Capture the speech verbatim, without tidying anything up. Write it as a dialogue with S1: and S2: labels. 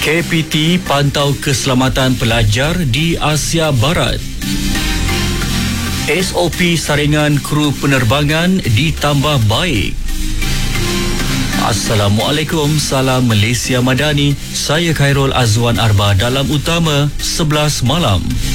S1: K P T pantau keselamatan pelajar di Asia Barat. S O P saringan kru penerbangan ditambah baik. Assalamualaikum, salam Malaysia Madani. Saya Khairul Azwan Arba dalam Utama sebelas malam.